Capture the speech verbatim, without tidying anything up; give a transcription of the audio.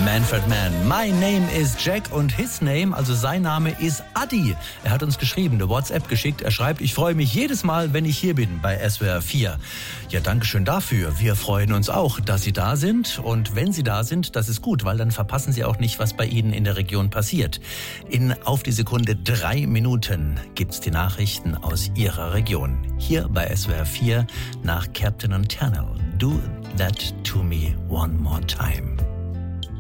Manfred Mann. My name is Jack und his name, also sein Name, ist Adi. Er hat uns geschrieben, eine WhatsApp geschickt. Er schreibt, ich freue mich jedes Mal, wenn ich hier bin bei S W R vier. Ja, danke schön dafür. Wir freuen uns auch, dass Sie da sind. Und wenn Sie da sind, das ist gut, weil dann verpassen Sie auch nicht, was bei Ihnen in der Region passiert. In auf die Sekunde drei Minuten gibt's die Nachrichten aus Ihrer Region. Hier bei S W R vier nach Captain und Ternell. Do that to me one more time.